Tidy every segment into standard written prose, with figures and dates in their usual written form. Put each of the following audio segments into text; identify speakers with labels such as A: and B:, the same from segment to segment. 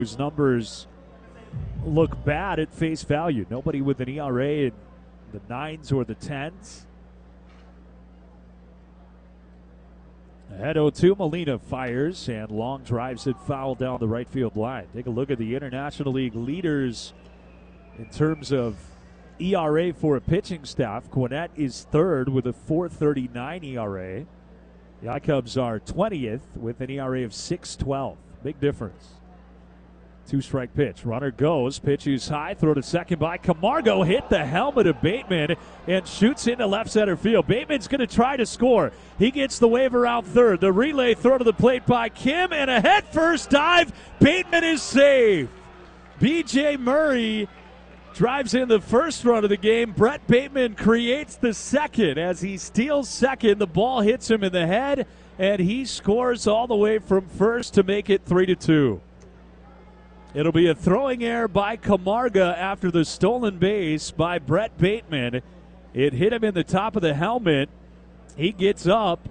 A: whose numbers look bad at face value. Nobody with an ERA in the 9s or the 10s. Ahead 0-2, Molina fires and long drives it foul down the right field line. Take a look at the International League leaders in terms of ERA for a pitching staff. Gwinnett is third with a 4.39 ERA. The I-Cubs are 20th with an ERA of 6.12. Big difference. 2-strike pitch. Runner goes. Pitch is high. Throw to second by Camargo. Hit the helmet of Bateman and shoots into left center field. Bateman's going to try to score. He gets the wave around third. The relay throw to the plate by Kim and a head first dive. Bateman is safe. B.J. Murray drives in the first run of the game. Brett Bateman creates the second. As he steals second, the ball hits him in the head, and he scores all the way from first to make it 3-2. It'll be a throwing error by Camargo after the stolen base by Brett Bateman. It hit him in the top of the helmet. He gets up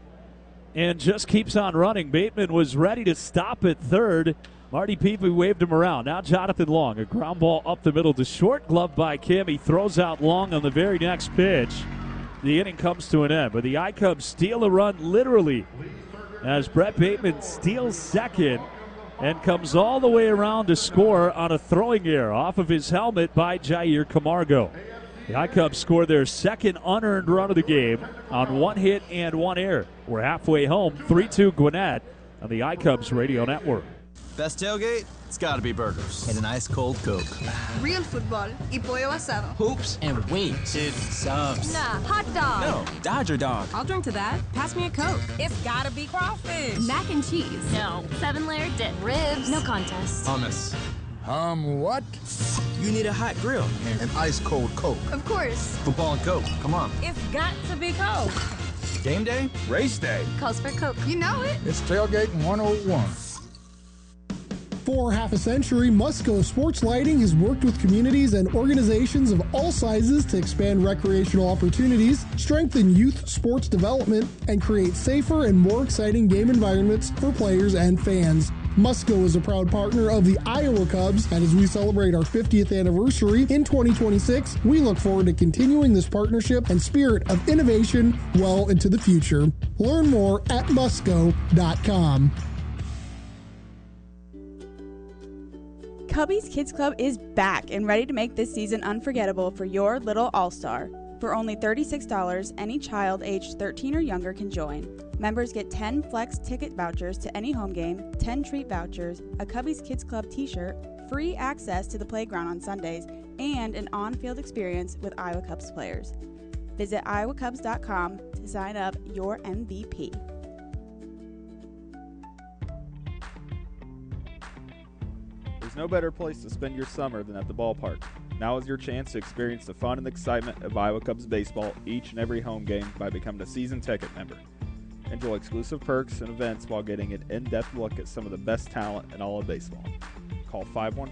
A: and just keeps on running. Bateman was ready to stop at third. Marty Peavy waved him around. Now Jonathan Long, a ground ball up the middle to short, glove by Kim. He throws out Long on the very next pitch. The inning comes to an end, but the I-Cubs steal a run literally as Brett Bateman steals second and comes all the way around to score on a throwing error off of his helmet by Jair Camargo. The I-Cubs score their second unearned run of the game on one hit and one error. We're halfway home, 3-2 Gwinnett on the I-Cubs Radio Network.
B: Best tailgate? It's gotta be burgers. And an ice cold Coke.
C: Real football y pollo asado.
B: Hoops and wings. Dude, subs.
C: Nah, hot dog.
B: No, Dodger dog.
D: I'll drink to that. Pass me a Coke.
C: It's gotta be crawfish.
D: Mac and cheese.
E: No, 7-layer dip.
D: Ribs.
E: No contest.
B: Hummus.
F: What?
B: You need a hot grill.
F: An ice cold Coke.
C: Of course.
B: Football and Coke. Come on.
C: It's got to be Coke.
B: Game day? Race day.
E: Calls for Coke.
C: You know it.
F: It's Tailgate 101.
G: For half a century, Musco Sports Lighting has worked with communities and organizations of all sizes to expand recreational opportunities, strengthen youth sports development, and create safer and more exciting game environments for players and fans. Musco is a proud partner of the Iowa Cubs, and as we celebrate our 50th anniversary in 2026, we look forward to continuing this partnership and spirit of innovation well into the future. Learn more at musco.com.
H: Cubby's Kids Club is back and ready to make this season unforgettable for your little all-star. For only $36, any child aged 13 or younger can join. Members get 10 Flex ticket vouchers to any home game, 10 treat vouchers, a Cubby's Kids Club t-shirt, free access to the playground on Sundays, and an on-field experience with Iowa Cubs players. Visit iowacubs.com to sign up your MVP.
I: There's no better place to spend your summer than at the ballpark. Now is your chance to experience the fun and excitement of Iowa Cubs baseball each and every home game by becoming a season ticket member. Enjoy exclusive perks and events while getting an in-depth look at some of the best talent in all of baseball. Call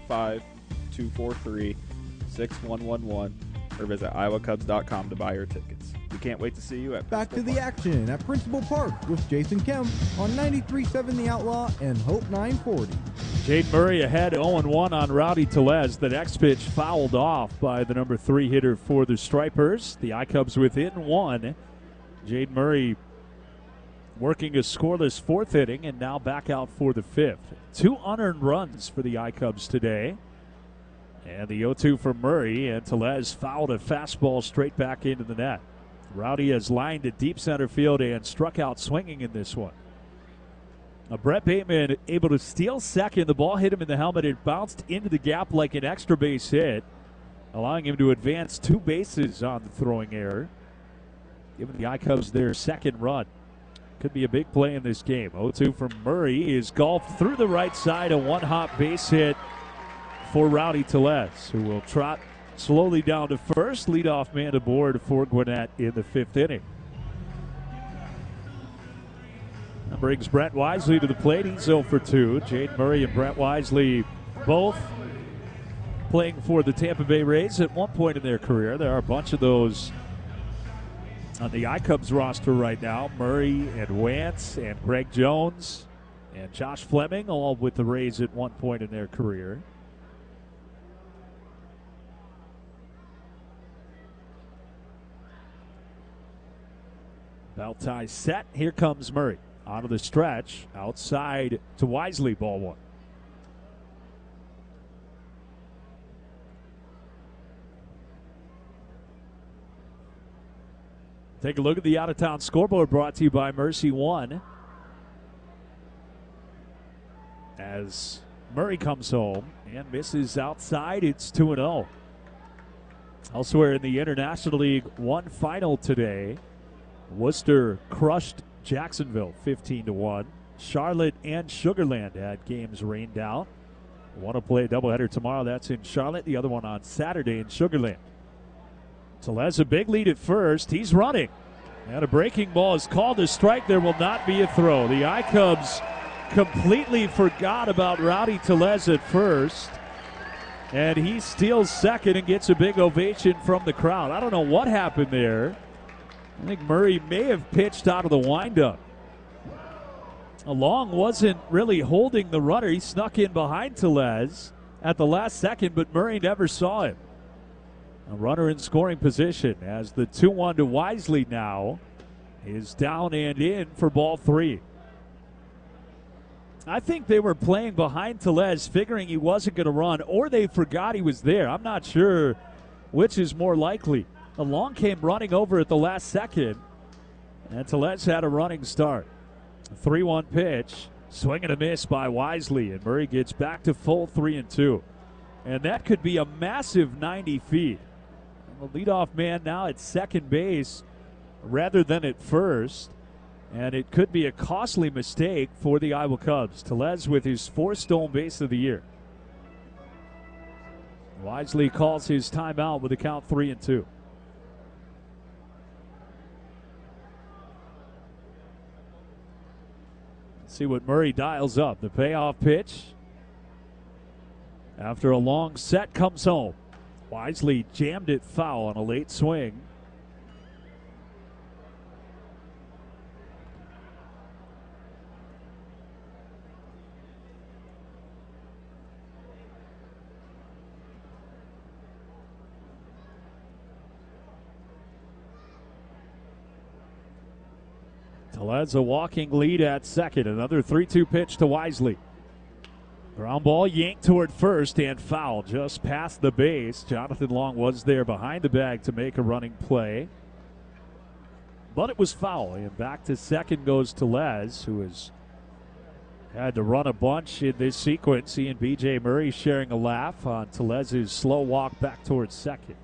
I: 515-243-6111 or visit iowacubs.com to buy your tickets. We can't wait to see you at
J: Back to
I: Principal
J: the
I: Park.
J: action at Principal Park with Jason Kemp on 93.7 The Outlaw and Hope 940.
A: Jade Murray ahead 0-1 on Rowdy Tellez. The next pitch fouled off by the number 3 hitter for the Stripers. The I-Cubs within one. Jade Murray working a scoreless fourth inning and now back out for the fifth. 2 unearned runs for the I-Cubs today. And the 0-2 for Murray, and Tellez fouled a fastball straight back into the net. Rowdy has lined to deep center field and struck out swinging in this one. Brett Bateman able to steal second. The ball hit him in the helmet. It bounced into the gap like an extra base hit, allowing him to advance 2 bases on the throwing error, giving the I-Cubs their second run. Could be a big play in this game. 0-2 from Murray is golfed through the right side. A one-hop base hit for Rowdy Tellez, who will trot slowly down to first. Leadoff man aboard for Gwinnett in the 5th inning. That brings Brett Wisely to the plate. He's 0 for 2. Jade Murray and Brett Wisely both playing for the Tampa Bay Rays at one point in their career. There are a bunch of those on the I-Cubs roster right now. Murray and Wance and Greg Jones and Josh Fleming, all with the Rays at one point in their career. Belt tie set. Here comes Murray. Onto the stretch. Outside to Wisely. Ball one. Take a look at the out-of-town scoreboard brought to you by Mercy One. As Murray comes home and misses outside, it's 2-0. Elsewhere in the International League 1 final today, Worcester crushed Jacksonville 15-1. Charlotte and Sugar Land had games rained out. Want to play a doubleheader tomorrow. That's in Charlotte. The other one on Saturday in Sugar Land. Tellez a big lead at first. He's running. And a breaking ball is called a strike. There will not be a throw. The I-Cubs completely forgot about Rowdy Tellez at first. And he steals second and gets a big ovation from the crowd. I don't know what happened there. I think Murray may have pitched out of the windup. Long wasn't really holding the runner. He snuck in behind Tellez at the last second, but Murray never saw him. A runner in scoring position as the 2-1 to Wisely now is down and in for ball three. I think they were playing behind Tellez, figuring he wasn't going to run, or they forgot he was there. I'm not sure which is more likely. Long came running over at the last second, and Tellez had a running start. A 3-1 pitch, swing and a miss by Wisely, and Murray gets back to full 3-2. And that could be a massive 90 feet. The leadoff man now at second base rather than at first, and it could be a costly mistake for the Iowa Cubs. Tellez with his fourth stolen base of the year. Wisely calls his timeout with a count 3-2. See what Murray dials up. The payoff pitch. After a long set, comes home. Wisely jammed it foul on a late swing. Tellez a walking lead at second. Another 3-2 pitch to Wisely. Ground ball yanked toward first and foul just past the base. Jonathan Long was there behind the bag to make a running play. But it was foul, and back to second goes Tellez, who has had to run a bunch in this sequence. He and B.J. Murray sharing a laugh on Tellez's slow walk back towards second.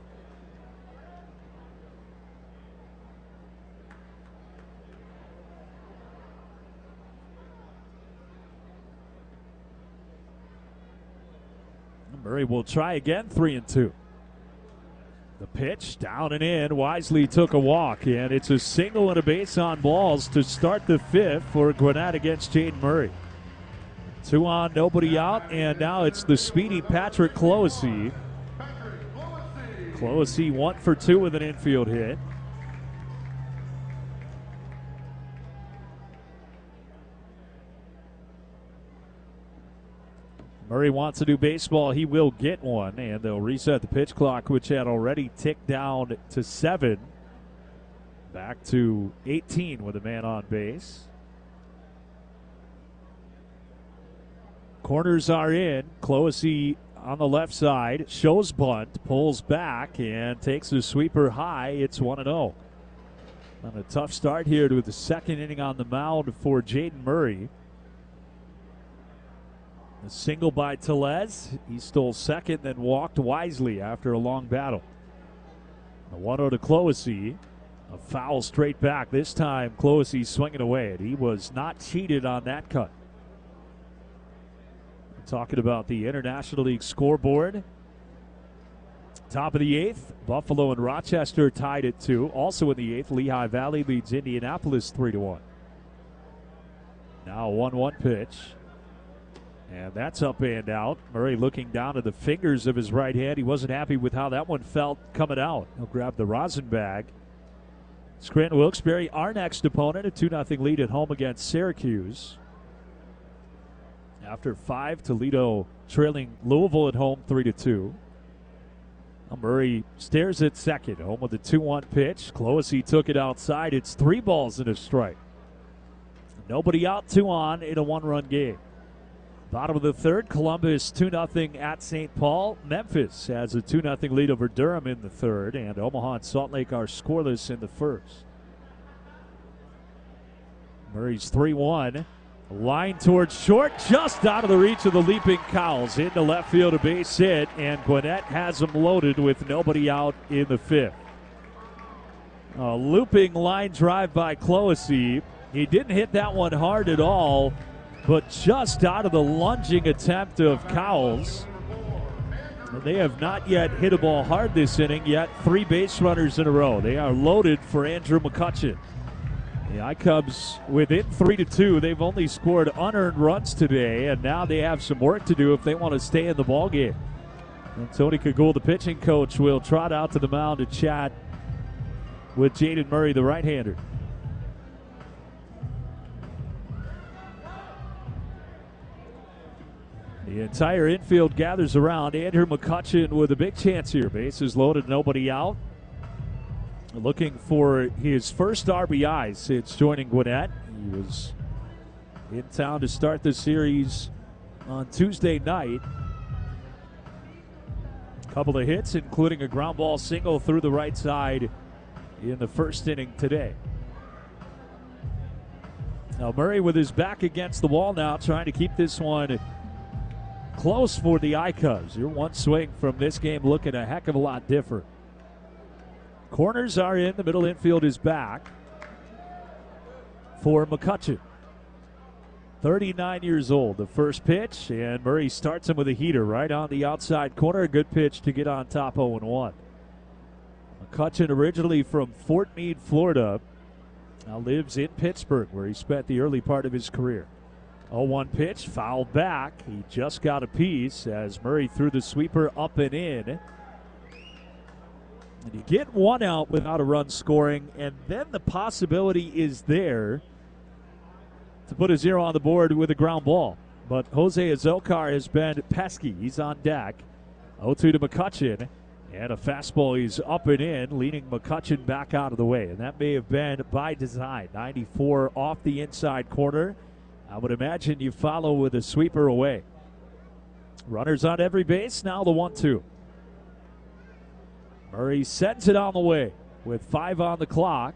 A: Murray will try again, 3-2. The pitch down and in. Wisely took a walk, and it's a single and a base on balls to start the fifth for Gwinnett against Jaden Murray. 2 on, nobody out, and now it's the speedy Patrick Clohessy. Clohessy 1 for 2 with an infield hit. Murray wants to do baseball. He will get one, and they'll reset the pitch clock, which had already ticked down to 7. Back to 18 with a man on base. Corners are in. Clohessy on the left side. Shows bunt. Pulls back and takes a sweeper high. It's 1-0. On a tough start here to the second inning on the mound for Jaden Murray. A single by Tellez. He stole second, then walked Wisely after a long battle. A 1-0 to Clohessy. A foul straight back. This time, Clohessy swinging away, and he was not cheated on that cut. We're talking about the International League scoreboard. Top of the 8th, Buffalo and Rochester tied at 2. Also in the 8th, Lehigh Valley leads Indianapolis 3-1. Now a 1-1 pitch. And that's up and out. Murray looking down at the fingers of his right hand. He wasn't happy with how that one felt coming out. He'll grab the rosin bag. Scranton Wilkes-Barre, our next opponent, a 2-0 lead at home against Syracuse. After 5, Toledo trailing Louisville at home 3-2. Murray stares at second, home with the 2-1 pitch. Clohessy took it outside. It's 3 balls and a strike. Nobody out, 2 on in a 1-run game. Bottom of the third, Columbus 2-0 at St. Paul. Memphis has a 2-0 lead over Durham in the third, and Omaha and Salt Lake are scoreless in the first. Murray's 3-1. Line towards short, just out of the reach of the leaping Cowles. Into left field, a base hit, and Gwinnett has them loaded with nobody out in the fifth. A looping line drive by Clohessy. He didn't hit that one hard at all, but just out of the lunging attempt of Cowles. And they have not yet hit a ball hard this inning, yet 3 base runners in a row. They are loaded for Andrew McCutcheon. The iCubs within 3-2. They've only scored unearned runs today, and now they have some work to do if they want to stay in the ballgame. And Tony Kagul, the pitching coach, will trot out to the mound to chat with Jaden Murray, the right-hander. The entire infield gathers around. Andrew McCutcheon with a big chance here. Bases loaded, nobody out. Looking for his first RBI since joining Gwinnett. He was in town to start the series on Tuesday night. A couple of hits, including a ground ball single through the right side in the first inning today. Now Murray with his back against the wall now, trying to keep this one close for the iCubs. Your one swing from this game looking a heck of a lot different. Corners are in. The middle infield is back for McCutcheon. 39 years old. The first pitch, and Murray starts him with a heater right on the outside corner. A good pitch to get on top 0-1. McCutcheon, originally from Fort Meade, Florida, now lives in Pittsburgh, where he spent the early part of his career. 0-1 pitch, fouled back. He just got a piece as Murray threw the sweeper up and in. And you get 1 out without a run scoring, and then the possibility is there to put a 0 on the board with a ground ball. But Jose Azocar has been pesky. He's on deck. 0-2 to McCutcheon, and a fastball is up and in, leading McCutcheon back out of the way. And that may have been by design. 94 off the inside corner. I would imagine you follow with a sweeper away. Runners on every base. Now the 1-2. Murray sends it on the way with 5 on the clock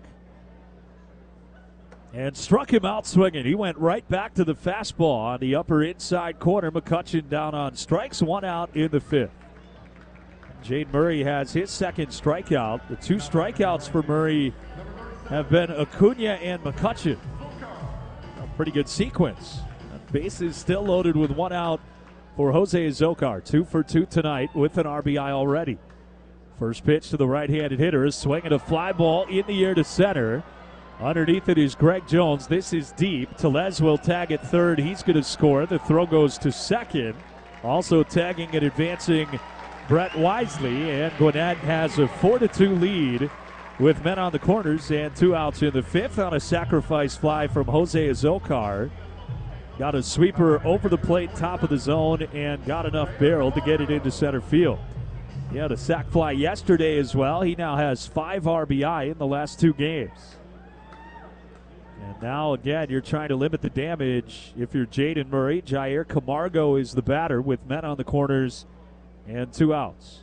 A: and struck him out swinging. He went right back to the fastball on the upper inside corner. McCutcheon down on strikes, 1 out in the fifth. Jaden Murray has his second strikeout. The 2 strikeouts for Murray have been Acuna and McCutcheon. A pretty good sequence. The bases still loaded with 1 out for Jose Azocar. 2 for 2 tonight with an RBI already. First pitch to the right-handed hitter, swinging a fly ball in the air to center. Underneath it is Greg Jones. This is deep. Tellez will tag at third. He's going to score. The throw goes to second. Also tagging and advancing Brett Wisely. And Gwinnett has a 4-2 lead with men on the corners and 2 outs in the fifth on a sacrifice fly from Jose Azocar. Got a sweeper over the plate, top of the zone, and got enough barrel to get it into center field. He had a sac fly yesterday as well. He now has 5 RBI in the last 2 games. And now, again, you're trying to limit the damage if you're Jaden Murray. Jair Camargo is the batter with men on the corners and 2 outs.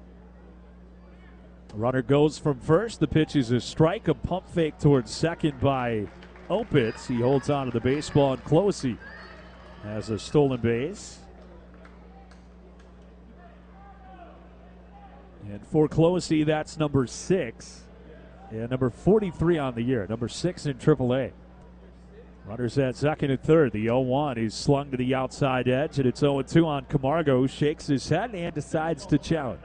A: The runner goes from first. The pitch is a strike, a pump fake towards second by Opitz. He holds on to the baseball, and Clohessy has a stolen base. And for Clohessy, that's number 6. And number 43 on the year, number 6 in AAA. Runners at second and third. The 0-1 is slung to the outside edge, and it's 0-2 on Camargo, who shakes his head and decides to challenge.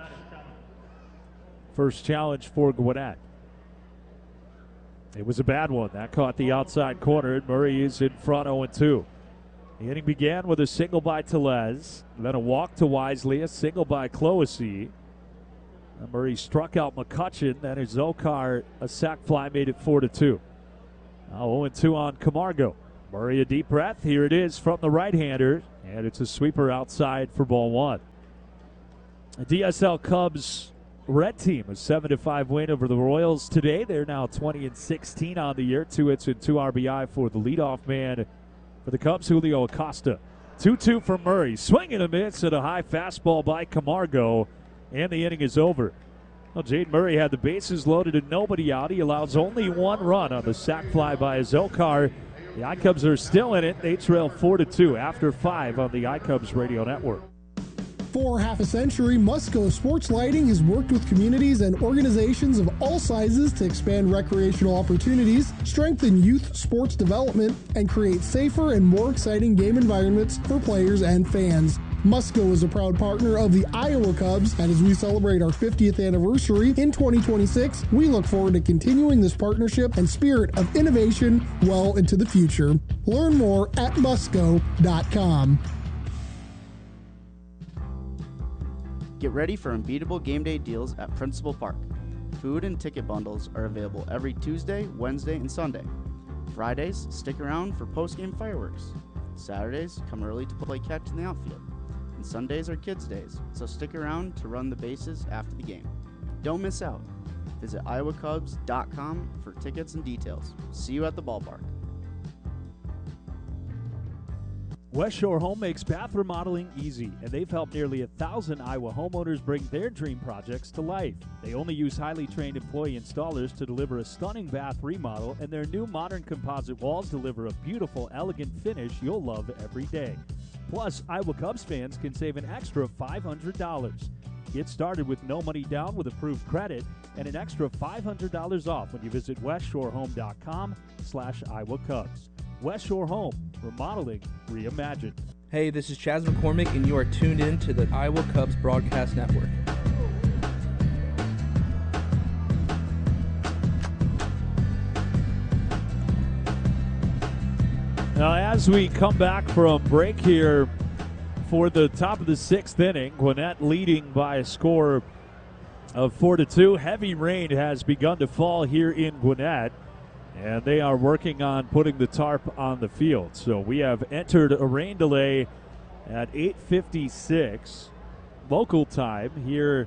A: First challenge for Gwinnett. It was a bad one. That caught the outside corner, and Murray is in front 0-2. The inning began with a single by Tellez, then a walk to Wisely, a single by Clohessy. Murray struck out McCutcheon, then Azocar, a sac fly, made it 4-2. Now 0-2 on Camargo. Murray a deep breath. Here it is from the right-hander. And it's a sweeper outside for ball one. The DSL Cubs red team, a 7-5 win over the Royals today. They're now 20-16 on the year. 2 hits and 2 RBI for the leadoff man for the Cubs, Julio Acosta. 2-2 for Murray. Swing and a miss at a high fastball by Camargo, and the inning is over. Well, Jade Murray had the bases loaded and nobody out. He allows only 1 run on the sac fly by Azokar. The iCubs are still in it. They trail 4-2 after 5 on the iCubs radio network.
G: For half a century, Musco Sports Lighting has worked with communities and organizations of all sizes to expand recreational opportunities, strengthen youth sports development, and create safer and more exciting game environments for players and fans. Musco is a proud partner of the Iowa Cubs, and as we celebrate our 50th anniversary in 2026, we look forward to continuing this partnership and spirit of innovation well into the future. Learn more at musco.com.
K: Get ready for unbeatable game day deals at Principal Park. Food and ticket bundles are available every Tuesday, Wednesday, and Sunday. Fridays, stick around for post-game fireworks. Saturdays, come early to play catch in the outfield. And Sundays are kids' days, so stick around to run the bases after the game. Don't miss out. Visit iowacubs.com for tickets and details. See you at the ballpark.
A: West Shore Home makes bath remodeling easy, and they've helped nearly 1,000 Iowa homeowners bring their dream projects to life. They only use highly trained employee installers to deliver a stunning bath remodel, and their new modern composite walls deliver a beautiful, elegant finish you'll love every day. Plus, Iowa Cubs fans can save an extra $500. Get started with no money down with approved credit and an extra $500 off when you visit westshorehome.com/Iowa Cubs. West Shore Home, remodeling reimagined.
L: Hey, this is Chaz McCormick, and you are tuned in to the Iowa Cubs Broadcast Network.
A: Now, as we come back from break here for the top of the 6th inning, Gwinnett leading by a score of 4-2. Heavy rain has begun to fall here in Gwinnett, and they are working on putting the tarp on the field. So we have entered a rain delay at 8:56 local time here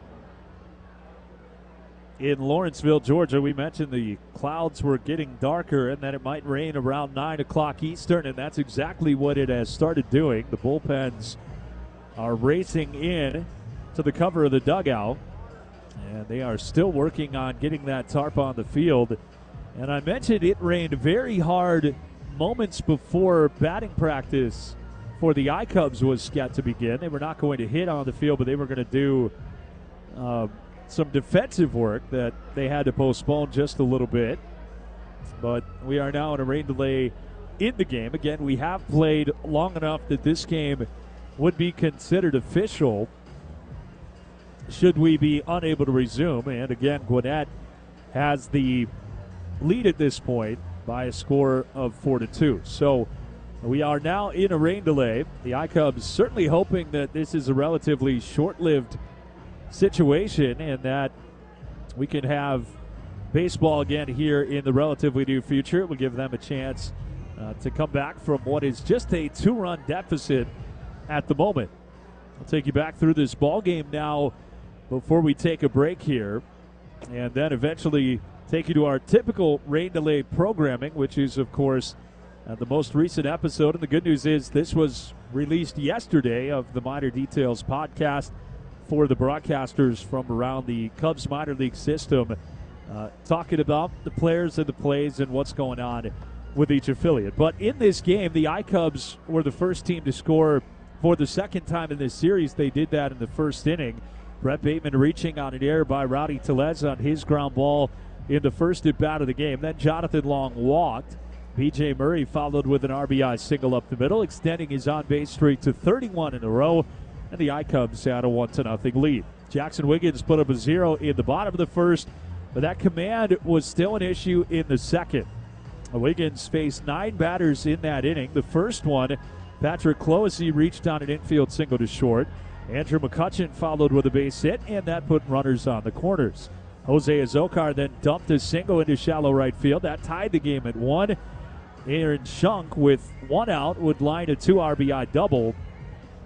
A: in Lawrenceville, Georgia. We mentioned the clouds were getting darker and that it might rain around 9 o'clock Eastern, and that's exactly what it has started doing. The bullpens are racing in to the cover of the dugout, and they are still working on getting that tarp on the field. And I mentioned it rained very hard moments before batting practice for the iCubs was set to begin. They were not going to hit on the field, but they were going to do some defensive work that they had to postpone just a little bit. But we are now in a rain delay in the game. Again, we have played long enough that this game would be considered official should we be unable to resume. And again, Gwinnett has the lead at this point by a score of 4-2. So we are now in a rain delay. The iCubs certainly hoping that this is a relatively short-lived situation and that we can have baseball again here in the relatively near future. It will give them a chance to come back from what is just a 2-run deficit at the moment. I'll take you back through this ball game now before we take a break here, and then eventually take you to our typical rain delay programming, which is, of course, the most recent episode. And the good news is this was released yesterday of the Minor Details podcast for the broadcasters from around the Cubs minor league system, talking about the players and the plays and what's going on with each affiliate. But in this game, the iCubs were the first team to score for the second time in this series. They did that in the first inning. Brett Bateman reaching on an error by Rowdy Tellez on his ground ball in the first at-bat of the game. Then Jonathan Long walked. B.J. Murray followed with an RBI single up the middle, extending his on-base streak to 31 in a row, and the iCubs had a 1-0 lead. Jackson Wiggins put up a 0 in the bottom of the first, but that command was still an issue in the second. Wiggins faced 9 batters in that inning. The first one, Patrick Clohessy reached on an infield single to short. Andrew McCutcheon followed with a base hit, and that put runners on the corners. Jose Azokar then dumped a single into shallow right field. That tied the game at 1. Aaron Schunk, with 1 out, would line a 2 RBI double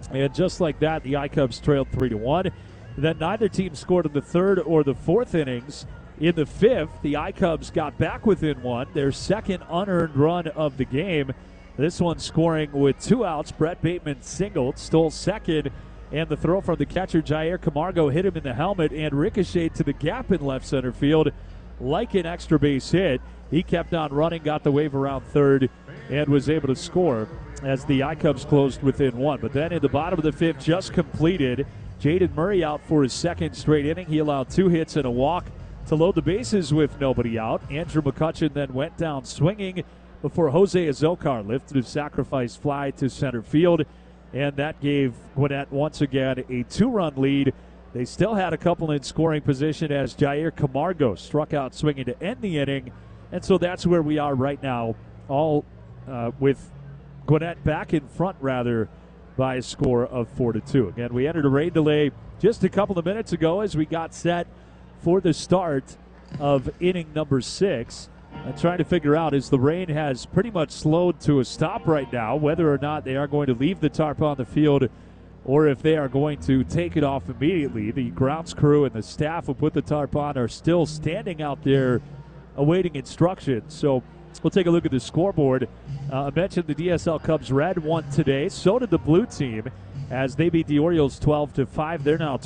A: And just like that, the I-Cubs trailed 3-1. Then neither team scored in the third or the fourth innings. In the fifth, the I-Cubs got back within one, their second unearned run of the game. This one scoring with 2 outs. Brett Bateman singled, stole second, and the throw from the catcher, Jair Camargo, hit him in the helmet and ricocheted to the gap in left center field like an extra base hit. He kept on running, got the wave around third, and was able to score as the I-Cubs closed within one. But then in the bottom of the fifth, just completed, Jaden Murray out for his second straight inning. He allowed 2 hits and a walk to load the bases with nobody out. Andrew McCutcheon then went down swinging before Jose Azokar lifted a sacrifice fly to center field, and that gave Gwinnett once again a 2-run lead. They still had a couple in scoring position as Jair Camargo struck out swinging to end the inning, and so that's where we are right now, all with Gwinnett back in front, rather, by a score of 4-2. Again, we entered a rain delay just a couple of minutes ago as we got set for the start of inning number 6. I'm trying to figure out, as the rain has pretty much slowed to a stop right now, whether or not they are going to leave the tarp on the field or if they are going to take it off immediately. The grounds crew and the staff who put the tarp on are still standing out there awaiting instructions. So we'll take a look at the scoreboard. I mentioned the DSL Cubs Red won today. So did the blue team as they beat the Orioles 12-5. They're now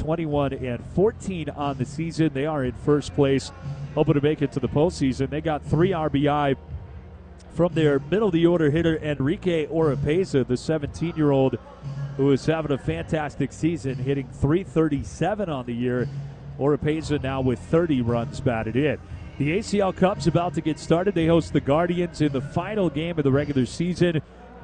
A: 21-14 on the season. They are in first place, hoping to make it to the postseason. They got 3 RBI from their middle-of-the-order hitter, Enrique Oropeza, the 17-year-old who is having a fantastic season, hitting .337 on the year. Oropeza now with 30 runs batted in. The ACL Cubs about to get started. They host the Guardians in the final game of the regular season,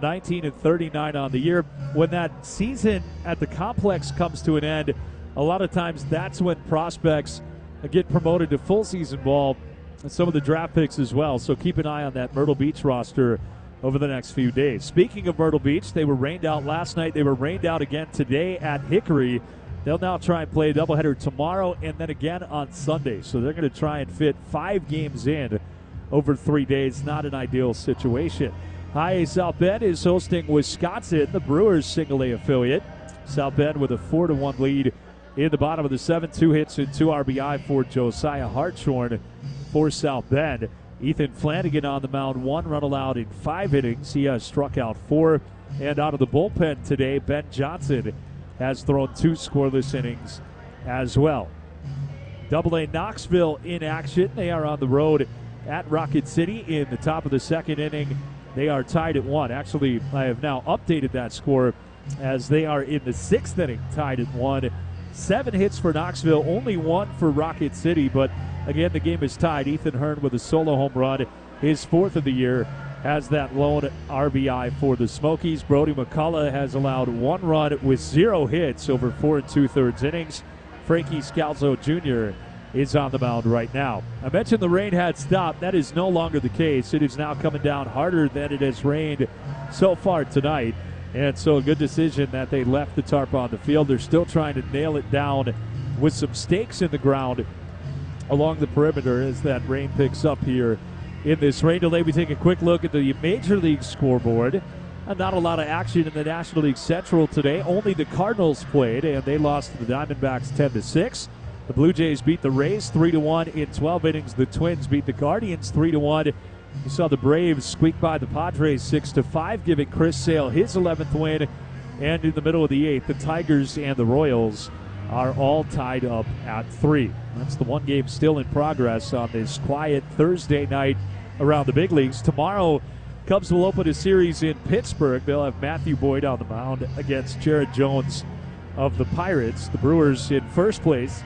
A: 19-39 on the year. When that season at the complex comes to an end, a lot of times that's when prospects get promoted to full season ball, and some of the draft picks as well. So keep an eye on that Myrtle Beach roster over the next few days. Speaking of Myrtle Beach, they were rained out last night. They were rained out again today at Hickory. They'll now try and play a doubleheader tomorrow and then again on Sunday. So they're going to try and fit 5 games in over 3 days. Not an ideal situation. High A South Bend is hosting Wisconsin, the Brewers single-A affiliate. South Bend with a 4-1 lead in the bottom of the 7th. 2 hits and 2 RBI for Josiah Hartshorn for South Bend. Ethan Flanagan on the mound, 1 run allowed in 5 innings. He has struck out 4. And out of the bullpen today, Ben Johnson has thrown 2 scoreless innings as well. Double-A Knoxville in action. They are on the road at Rocket City in the top of the 2nd inning. They are tied at 1. Actually, I have now updated that score as they are in the 6th inning, tied at 1. 7 hits for Knoxville, only 1 for Rocket City, but again, the game is tied. Ethan Hearn with a solo home run, his 4th of the year, has that lone RBI for the Smokies. Brody McCullough has allowed 1 run with 0 hits over 4 2/3 innings. Frankie Scalzo Jr. is on the mound right now. I mentioned the rain had stopped. That is no longer the case. It is now coming down harder than it has rained so far tonight. And so a good decision that they left the tarp on the field. They're still trying to nail it down with some stakes in the ground along the perimeter as that rain picks up here in this rain delay. We take a quick look at the Major League scoreboard. Not a lot of action in the National League Central today. Only the Cardinals played, and they lost to the Diamondbacks 10-6. The Blue Jays beat the Rays 3-1 in 12 innings. The Twins beat the Guardians 3-1. You saw the Braves squeak by the Padres 6-5, giving Chris Sale his 11th win. And in the middle of the 8th, the Tigers and the Royals are all tied up at 3. That's the one game still in progress on this quiet Thursday night around the big leagues. Tomorrow, Cubs will open a series in Pittsburgh. They'll have Matthew Boyd on the mound against Jared Jones of the Pirates. The Brewers in first place,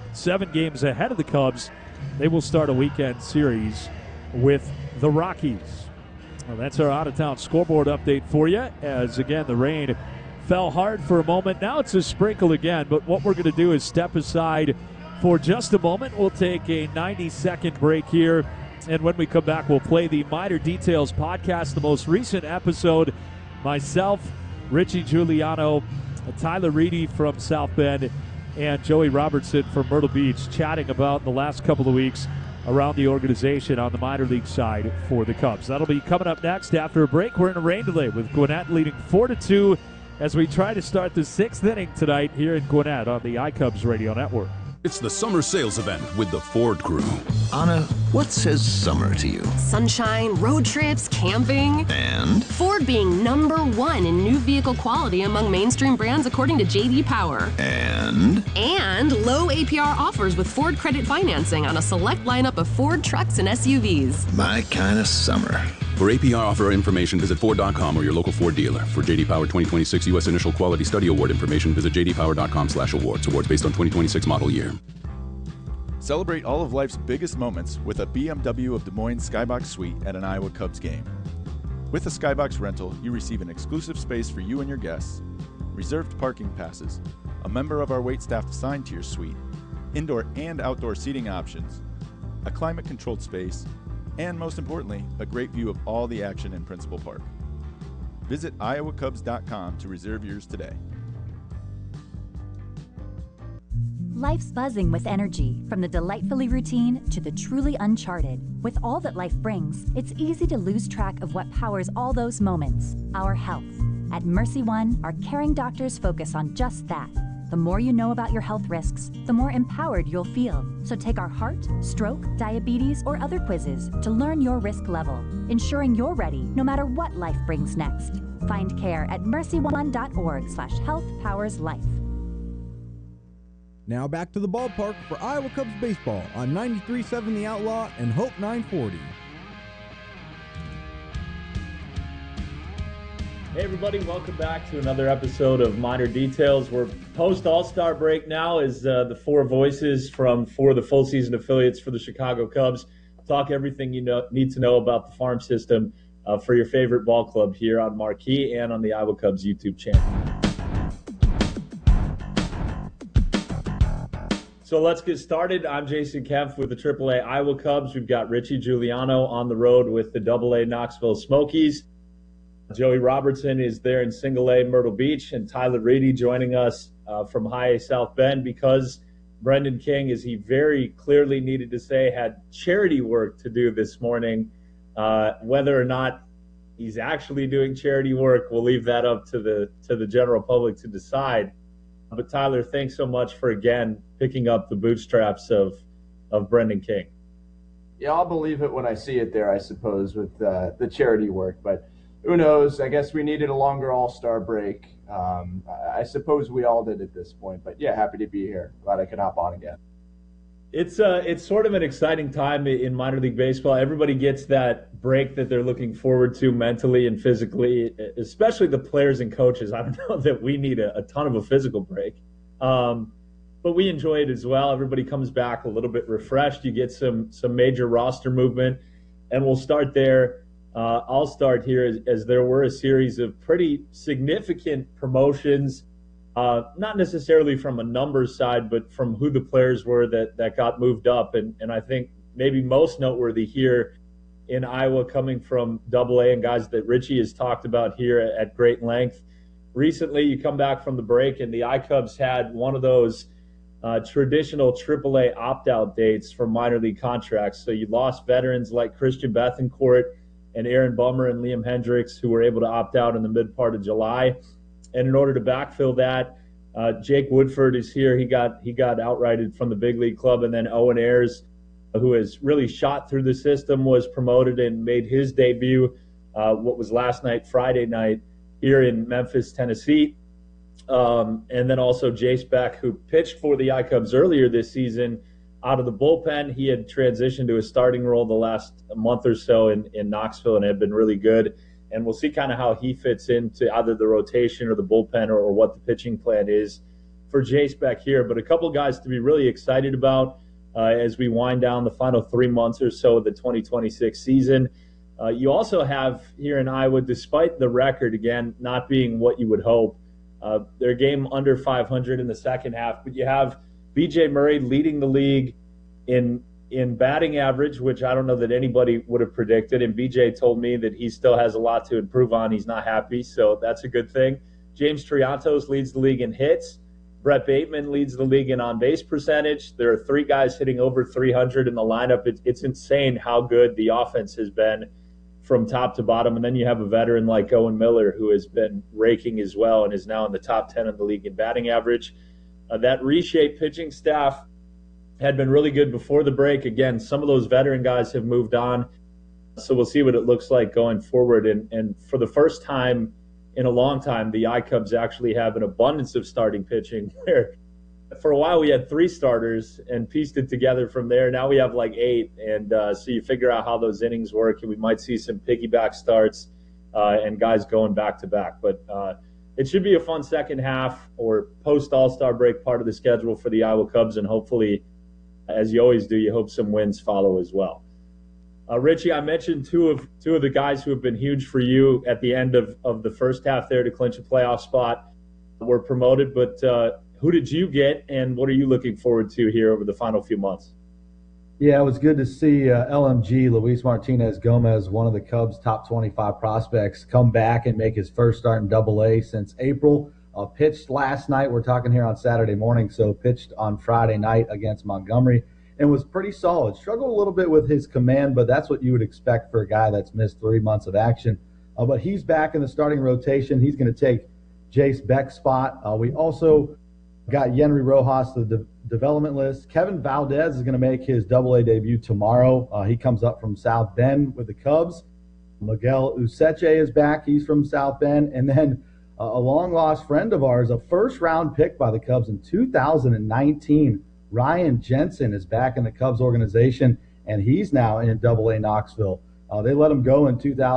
A: 7 games ahead of the Cubs. They will start a weekend series with the Rockies. Well, that's our out-of-town scoreboard update for you, as again the rain fell hard for a moment. Now it's a sprinkle again, but what we're going to do is step aside for just a moment. We'll take a 90-second break here, and when we come back, we'll play the Minor Details podcast, the most recent episode. Myself, Richie Giuliano, Tyler Reedy from South Bend, and Joey Robertson from Myrtle Beach chatting about the last couple of weeks around the organization on the minor league side for the Cubs. That'll be coming up next after a break. We're in a rain delay with Gwinnett leading 4-2 as we try to start the 6th inning tonight here in Gwinnett on the iCubs Radio Network.
M: It's the summer sales event with the Ford Crew.
N: Anna, what says summer to you?
D: Sunshine, road trips, camping.
N: And?
D: Ford being #1 in new vehicle quality among mainstream brands according to J.D. Power.
N: And?
D: And low APR offers with Ford credit financing on a select lineup of Ford trucks and SUVs.
N: My kind of summer.
M: For APR offer information, visit Ford.com or your local Ford dealer. For J.D. Power 2026 U.S. Initial Quality Study Award information, visit jdpower.com/awards. Awards based on 2026 model year.
O: Celebrate all of life's biggest moments with a BMW of Des Moines Skybox Suite at an Iowa Cubs game. With a Skybox rental, you receive an exclusive space for you and your guests, reserved parking passes, a member of our waitstaff assigned to your suite, indoor and outdoor seating options, a climate-controlled space, and most importantly, a great view of all the action in Principal Park. Visit iowacubs.com to reserve yours today.
P: Life's buzzing with energy, from the delightfully routine to the truly uncharted. With all that life brings, it's easy to lose track of what powers all those moments, our health. At Mercy One, our caring doctors focus on just that. The more you know about your health risks, the more empowered you'll feel. So take our heart, stroke, diabetes, or other quizzes to learn your risk level, ensuring you're ready no matter what life brings next. Find care at mercyone.org/healthpowerslife.
J: Now back to the ballpark for Iowa Cubs baseball on 93.7 The Outlaw and Hope 940.
A: Hey everybody, welcome back to another episode of Minor Details. We're post All-Star break now as the four voices from four of the full season affiliates for the Chicago Cubs talk everything you need to know about the farm system for your favorite ball club here on Marquee and on the Iowa Cubs YouTube channel. So let's get started. I'm Jason Kempf with the AAA Iowa Cubs. We've got Richie Giuliano on the road with the AA Knoxville Smokies. Joey Robertson is there in Single A Myrtle Beach, and Tyler Reedy joining us from High A South Bend because Brendan King, as he very clearly needed to say, had charity work to do this morning. Whether or not he's actually doing charity work, we'll leave that up to the general public to decide. But Tyler, thanks so much for again picking up the bootstraps of Brendan King.
Q: Yeah, I'll believe it when I see it there, I suppose, with the charity work. But who knows? I guess we needed a longer All-Star break. I suppose we all did at this point. But yeah, happy to be here. Glad I could hop on again.
A: It's sort of an exciting time in minor league baseball. Everybody gets that break that they're looking forward to mentally and physically, especially the players and coaches. I don't know that we need a ton of a physical break, but we enjoy it as well. Everybody comes back a little bit refreshed. You get some major roster movement, and we'll start there. I'll start here as there were a series of pretty significant promotions. Not necessarily from a numbers side, but from who the players were that got moved up. And I think maybe most noteworthy here in Iowa coming from AA and guys that Richie has talked about here at great length. Recently, you come back from the break and the iCubs had one of those traditional AAA opt-out dates for minor league contracts. So you lost veterans like Christian Bethancourt and Aaron Bummer and Liam Hendricks who were able to opt out in the mid part of July. And in order to backfill that, Jake Woodford is here. He got outrighted from the big league club. And then Owen Ayers, who has really shot through the system, was promoted and made his debut, what was last night, Friday night, here in Memphis, Tennessee. And then also Jace Beck, who pitched for the iCubs earlier this season out of the bullpen. He had transitioned to a starting role the last month or so in Knoxville and had been really good. And we'll see kind of how he fits into either the rotation or the bullpen or what the pitching plan is for Jace Beck here. But a couple of guys to be really excited about as we wind down the final 3 months or so of the 2026 season. You also have here in Iowa, despite the record, again, not being what you would hope, their game under 500 in the second half. But you have B.J. Murray leading the league in batting average, which I don't know that anybody would have predicted. And BJ told me that he still has a lot to improve on. He's not happy, so that's a good thing. James Triantos leads the league in hits. Brett Bateman leads the league in on-base percentage. There are 3 guys hitting over 300 in the lineup. It's insane how good the offense has been
R: from top to bottom. And then you have a veteran like Owen Miller, who has been raking as well and is now in the top 10 of the league in batting average. That reshaped pitching staff had been really good before the break. Again, some of those veteran guys have moved on, so we'll see what it looks like going forward. And for the first time in a long time, the iCubs actually have an abundance of starting pitching, where for a while we had 3 starters and pieced it together from there. Now we have like 8, and so you figure out how those innings work, and we might see some piggyback starts and guys going back-to-back. But it should be a fun second half or post-All-Star break part of the schedule for the Iowa Cubs, and hopefully, as you always do, you hope some wins follow as well. Richie, I mentioned two of the guys who have been huge for you at the end of the first half there to clinch a playoff spot were promoted, but who did you get, and what are you looking forward to here over the final few months?
S: Yeah, it was good to see LMG, Luis Martinez Gomez, one of the Cubs' top 25 prospects, come back and make his first start in Double-A since April. Pitched last night. We're talking here on Saturday morning, so pitched on Friday night against Montgomery and was pretty solid. Struggled a little bit with his command, but that's what you would expect for a guy that's missed 3 months of action. But he's back in the starting rotation. He's going to take Jace Beck's spot. We also got Yenry Rojas to the development list. Kevin Valdez is going to make his Double-A debut tomorrow. He comes up from South Bend with the Cubs. Miguel Useche is back. He's from South Bend. And then a long-lost friend of ours, a first-round pick by the Cubs in 2019, Ryan Jensen, is back in the Cubs organization, and he's now in Double-A Knoxville. They let him go in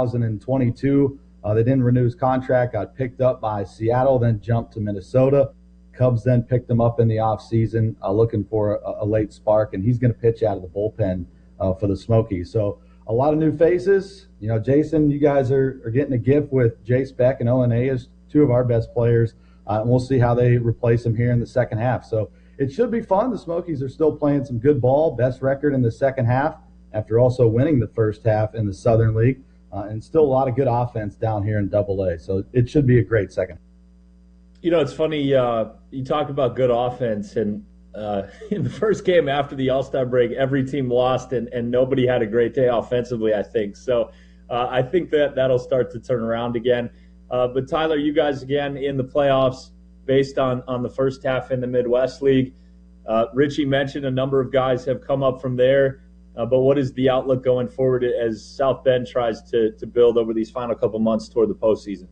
S: 2022. They didn't renew his contract, got picked up by Seattle, then jumped to Minnesota. Cubs then picked him up in the offseason, looking for a late spark, and he's going to pitch out of the bullpen for the Smokies. So a lot of new faces. You know, Jason, you guys are getting a gift with Jace Beck and O&A as 2 of our best players, and we'll see how they replace them here in the second half. So it should be fun. The Smokies are still playing some good ball, best record in the second half after also winning the first half in the Southern League, and still a lot of good offense down here in Double-A. So it should be a great second.
R: You know, it's funny, you talk about good offense, and in the first game after the All-Star break, every team lost, and nobody had a great day offensively, I think. So I think that'll start to turn around again. But, Tyler, you guys, again, in the playoffs based on the first half in the Midwest League. Richie mentioned a number of guys have come up from there, but what is the outlook going forward as South Bend tries to build over these final couple months toward the postseason?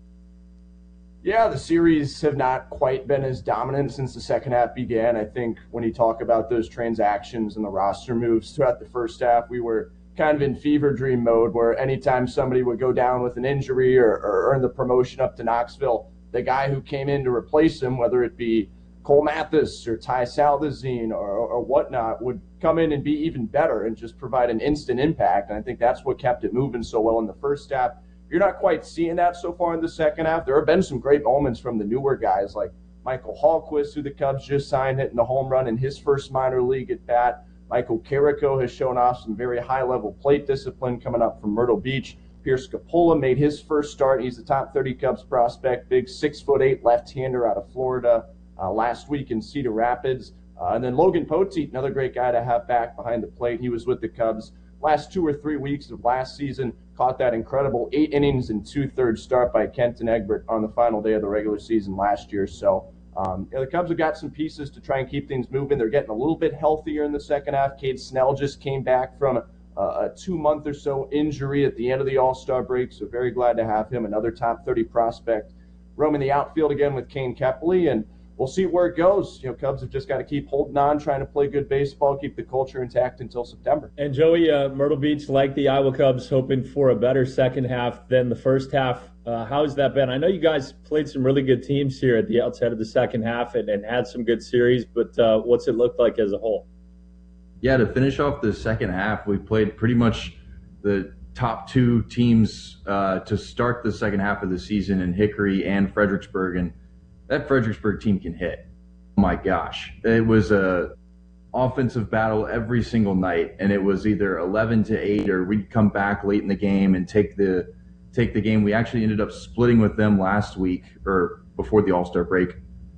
Q: Yeah, the series have not quite been as dominant since the second half began. I think when you talk about those transactions and the roster moves throughout the first half, we were kind of in fever dream mode where anytime somebody would go down with an injury or earn the promotion up to Knoxville, the guy who came in to replace him, whether it be Cole Mathis or Ty Salvazine or whatnot, would come in and be even better and just provide an instant impact. And I think that's what kept it moving so well in the first half. You're not quite seeing that so far in the second half. There have been some great moments from the newer guys like Michael Hallquist, who the Cubs just signed, hitting the home run in his first minor league at bat. Michael Carrico has shown off some very high-level plate discipline coming up from Myrtle Beach. Pierce Capola made his first start. He's the top 30 Cubs prospect, big 6'8" left-hander out of Florida last week in Cedar Rapids. And then Logan Poteet, another great guy to have back behind the plate. He was with the Cubs last 2 or 3 weeks of last season, caught that incredible 8 innings and 2/3 start by Kenton Egbert on the final day of the regular season last year. So the Cubs have got some pieces to try and keep things moving. They're getting a little bit healthier in the second half. Cade Snell just came back from a 2-month or so injury at the end of the All-Star break, so very glad to have him, another top 30 prospect, roaming the outfield again with Kane Kepley, and we'll see where it goes. You know, Cubs have just got to keep holding on, trying to play good baseball, keep the culture intact until September.
R: And Joey, Myrtle Beach, like the Iowa Cubs, hoping for a better second half than the first half. How's that been? I know you guys played some really good teams here at the outset of the second half and had some good series, but what's it looked like as a whole?
T: Yeah, to finish off the second half, we played pretty much the top 2 teams to start the second half of the season in Hickory and Fredericksburg, and that Fredericksburg team can hit. Oh my gosh. It was a offensive battle every single night, and it was either 11-8 or we'd come back late in the game and take the game. We actually ended up splitting with them last week or before the All-Star break,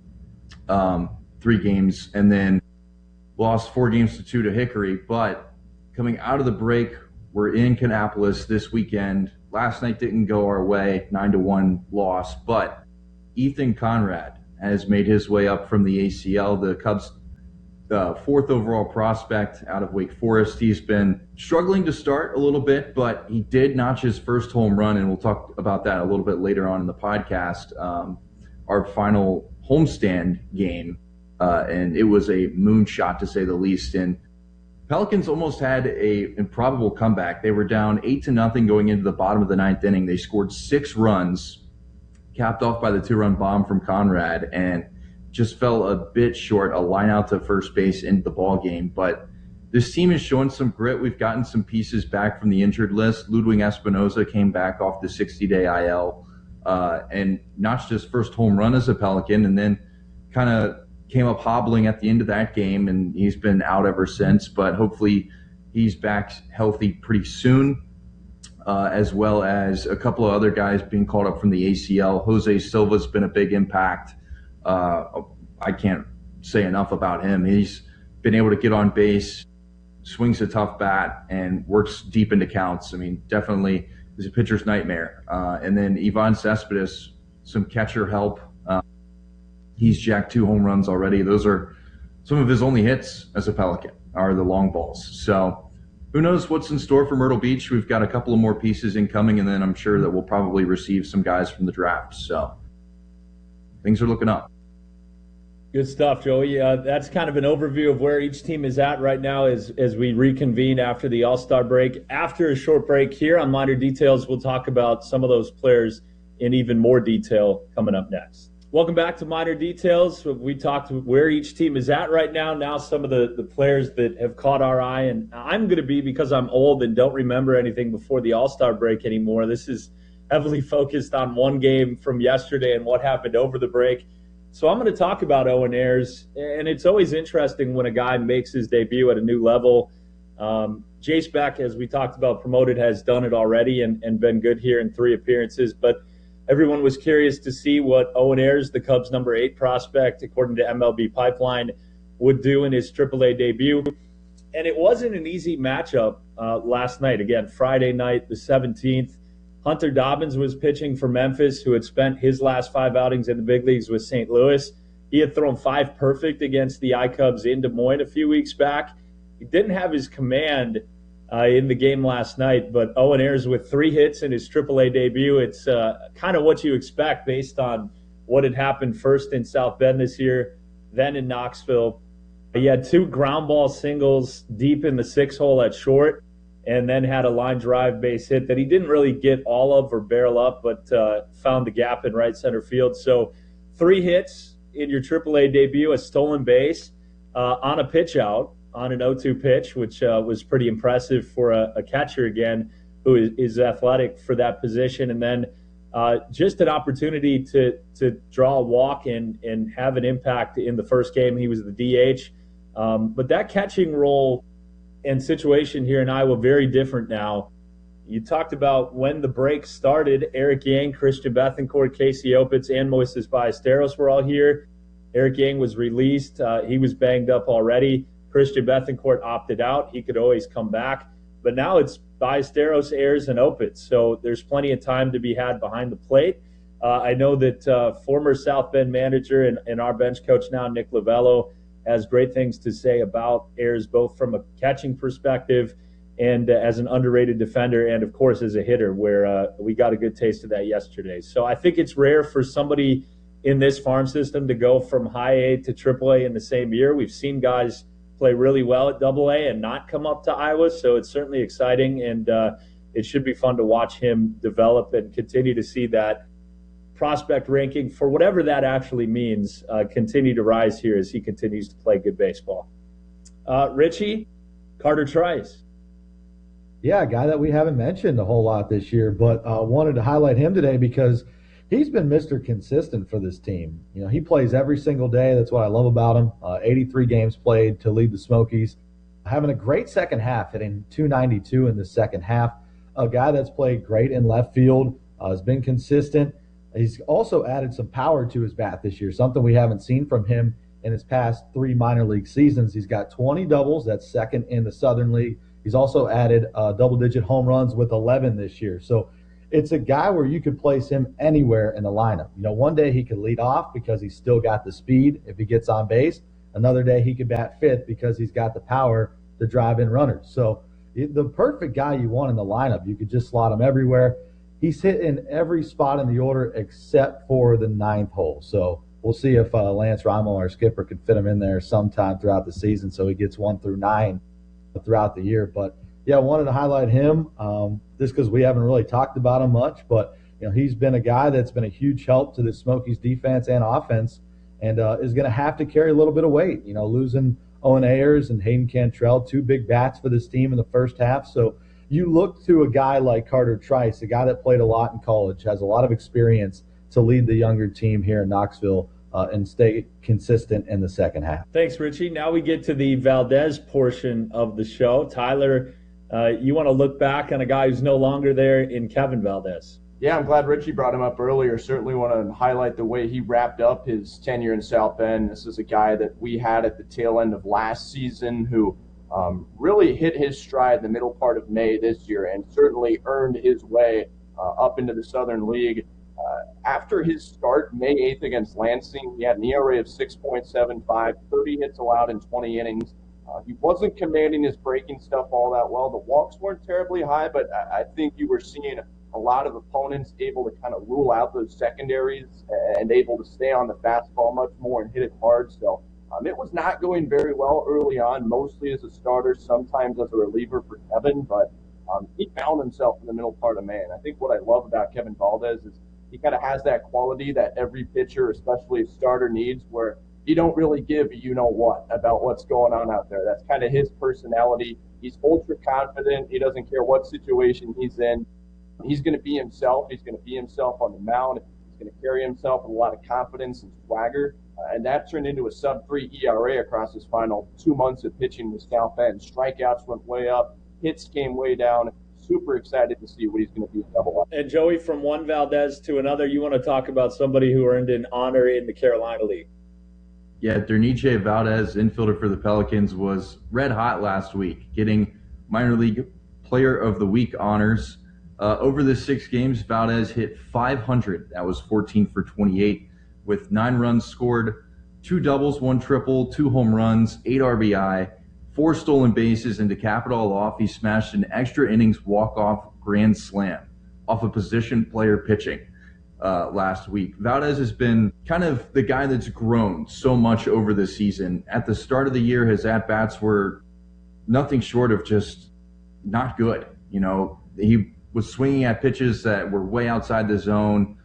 T: 3 games, and then lost 4-2 to Hickory. But coming out of the break, we're in Kannapolis this weekend. last night didn't go our way, 9-1 loss, but Ethan Conrad has made his way up from the ACL, the Cubs' fourth overall prospect out of Wake Forest. He's been struggling to start a little bit, but he did notch his first home run, and we'll talk about that a little bit later on in the podcast. Our final homestand game, and it was a moonshot to say the least. And Pelicans almost had a improbable comeback. They were down 8-0 going into the bottom of the ninth inning. They scored 6 runs, capped off by the 2-run bomb from Conrad, and just fell a bit short, a line out to first base into the ball game. But this team is showing some grit. We've gotten some pieces back from the injured list. Ludwig Espinoza came back off the 60-day IL and notched his first home run as a Pelican, and then kind of came up hobbling at the end of that game, and he's been out ever since. But hopefully he's back healthy pretty soon, as well as a couple of other guys being called up from the ACL. Jose Silva's been a big impact. I can't say enough about him. He's been able to get on base, swings a tough bat, and works deep into counts. I mean, definitely is a pitcher's nightmare. And then Ivan Cespedes, some catcher help. He's jacked 2 home runs already. Those are some of his only hits as a Pelican, are the long balls. So who knows what's in store for Myrtle Beach. We've got a couple of more pieces incoming, and then I'm sure that we'll probably receive some guys from the draft. So things are looking up.
R: Good stuff, Joey. That's kind of an overview of where each team is at right now as we reconvene after the All-Star break. After a short break here on Minor Details, we'll talk about some of those players in even more detail coming up next. Welcome back to Minor Details. We talked where each team is at right now. Now some of the players that have caught our eye. And I'm going to be, because I'm old and don't remember anything before the All-Star break anymore, this is heavily focused on one game from yesterday and what happened over the break. So I'm going to talk about Owen Ayers, and it's always interesting when a guy makes his debut at a new level. Jace Beck, as we talked about, promoted, has done it already and been good here in 3 appearances. But everyone was curious to see what Owen Ayers, the Cubs' number 8 prospect, according to MLB Pipeline, would do in his AAA debut. And it wasn't an easy matchup last night. Again, Friday night, the 17th. Hunter Dobbins was pitching for Memphis, who had spent his last 5 outings in the big leagues with St. Louis. He had thrown 5 perfect against the I-Cubs in Des Moines a few weeks back. He didn't have his command in the game last night, but Owen Ayers with 3 hits in his AAA debut. It's kind of what you expect based on what had happened first in South Bend this year, then in Knoxville. He had 2 ground ball singles deep in the 6 hole at short, and then had a line drive base hit that he didn't really get all of or barrel up, but found the gap in right center field. So 3 hits in your AAA debut, a stolen base on a pitch out, on an 0-2 pitch, which was pretty impressive for a catcher again, who is athletic for that position. And then just an opportunity to draw a walk and have an impact in the first game. He was the DH. But that catching role and situation here in Iowa, very different now. You talked about when the break started, Eric Yang, Christian Bethancourt, Casey Opitz, and Moises Ballesteros were all here. Eric Yang was released. He was banged up already. Christian Bethancourt opted out. He could always come back. But now it's Ballesteros, Ayers, and Opitz. So there's plenty of time to be had behind the plate. I know that former South Bend manager and our bench coach now, Nick Lovello, has great things to say about Ayers, both from a catching perspective and as an underrated defender, and of course as a hitter, where we got a good taste of that yesterday. So I think it's rare for somebody in this farm system to go from high A to AAA in the same year. We've seen guys play really well at AA and not come up to Iowa, so it's certainly exciting, and it should be fun to watch him develop and continue to see that prospect ranking, for whatever that actually means, continue to rise here as he continues to play good baseball. Richie, Carter Trice.
S: Yeah, a guy that we haven't mentioned a whole lot this year, but wanted to highlight him today because he's been Mr. Consistent for this team. You know, he plays every single day. That's what I love about him. 83 games played to lead the Smokies. Having a great second half, hitting .292 in the second half. A guy that's played great in left field, has been consistent. He's also added some power to his bat this year, something we haven't seen from him in his past 3 minor league seasons. He's got 20 doubles. That's second in the Southern League. He's also added double-digit home runs with 11 this year. So it's a guy where you could place him anywhere in the lineup. One day he could lead off because he's still got the speed if he gets on base. Another day he could bat fifth because he's got the power to drive in runners. So the perfect guy you want in the lineup, you could just slot him everywhere. He's hit in every spot in the order except for the 9th hole. So we'll see if Lance Rimo, our skipper, can fit him in there sometime throughout the season so he gets 1 through 9 throughout the year. But, yeah, I wanted to highlight him just because we haven't really talked about him much. But, he's been a guy that's been a huge help to the Smokies defense and offense and is going to have to carry a little bit of weight, losing Owen Ayers and Hayden Cantrell, 2 big bats for this team in the first half. So you look to a guy like Carter Trice, a guy that played a lot in college, has a lot of experience to lead the younger team here in Knoxville and stay consistent in the second half.
R: Thanks, Richie. Now we get to the Valdez portion of the show. Tyler, you want to look back on a guy who's no longer there in Kevin Valdez.
Q: Yeah, I'm glad Richie brought him up earlier. Certainly want to highlight the way he wrapped up his tenure in South Bend. This is a guy that we had at the tail end of last season who really hit his stride in the middle part of May this year and certainly earned his way up into the Southern League. After his start May 8th against Lansing, he had an ERA of 6.75, 30 hits allowed in 20 innings. He wasn't commanding his breaking stuff all that well. The walks weren't terribly high, but I think you were seeing a lot of opponents able to kind of rule out those secondaries and able to stay on the fastball much more and hit it hard. So it was not going very well early on, mostly as a starter, sometimes as a reliever for Kevin, but he found himself in the middle part of May. And I think what I love about Kevin Valdez is he kind of has that quality that every pitcher, especially a starter, needs, where he don't really give a you-know-what about what's going on out there. That's kind of his personality. He's ultra confident. He doesn't care what situation he's in. He's going to be himself. He's going to be himself on the mound. He's going to carry himself with a lot of confidence and swagger. And that turned into a sub-3 ERA across his final 2 months of pitching with South Bend. Strikeouts went way up. Hits came way down. Super excited to see what he's going to be at Double-A.
R: And Joey, from one Valdez to another, you want to talk about somebody who earned an honor in the Carolina League.
T: Yeah, Derniche Valdez, infielder for the Pelicans, was red hot last week, getting minor league player of the week honors. Over the 6 games, Valdez hit .500. That was 14 for 28 with 9 runs scored, 2 doubles, 1 triple, 2 home runs, 8 RBI, 4 stolen bases, and to cap it all off, he smashed an extra innings walk-off grand slam off of position player pitching last week. Valdez has been kind of the guy that's grown so much over the season. At the start of the year, his at-bats were nothing short of just not good. He was swinging at pitches that were way outside the zone.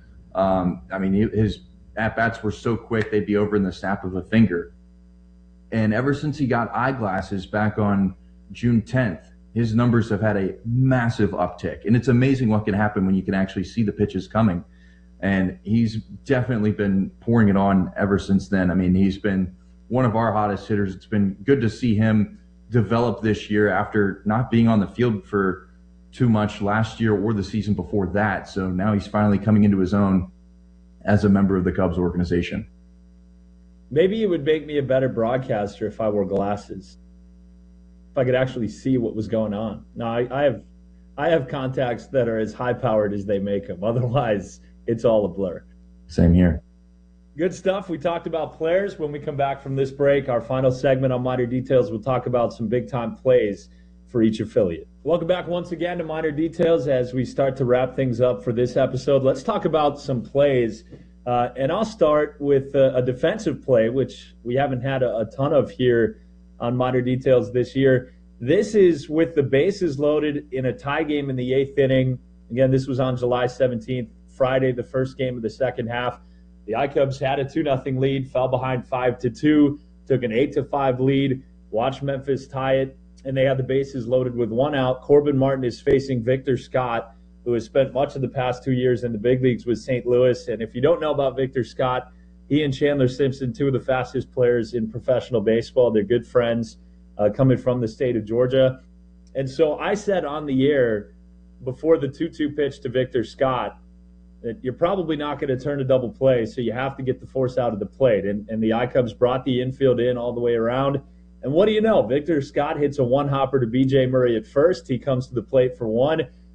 T: His at-bats were so quick they'd be over in the snap of a finger. And ever since he got eyeglasses back on June 10th, his numbers have had a massive uptick. And it's amazing what can happen when you can actually see the pitches coming. And he's definitely been pouring it on ever since then. He's been one of our hottest hitters. It's been good to see him develop this year after not being on the field for too much last year or the season before that. So now he's finally coming into his own as a member of the Cubs organization.
R: Maybe it would make me a better broadcaster if I wore glasses, if I could actually see what was going on. Now, I have contacts that are as high-powered as they make them. Otherwise, it's all a blur.
T: Same here.
R: Good stuff. We talked about players. When we come back from this break, our final segment on Minor Details, we'll talk about some big-time plays for each affiliate. Welcome back once again to Minor Details as we start to wrap things up for this episode. Let's talk about some plays. And I'll start with a defensive play, which we haven't had a ton of here on Minor Details this year. This is with the bases loaded in a tie game in the 8th inning. Again, this was on July 17th, Friday, the first game of the second half. The I-Cubs had a 2-0 lead, fell behind 5-2, took an 8-5 lead, watched Memphis tie it, and they had the bases loaded with 1 out. Corbin Martin is facing Victor Scott, who has spent much of the past 2 years in the big leagues with St. Louis. And if you don't know about Victor Scott, he and Chandler Simpson, 2 of the fastest players in professional baseball. They're good friends coming from the state of Georgia. And so I said on the air before the 2-2 pitch to Victor Scott that you're probably not going to turn a double play, so you have to get the force out of the plate. And the I-Cubs brought the infield in all the way around. And what do you know? Victor Scott hits a one-hopper to B.J. Murray at first. He comes to the plate for 1.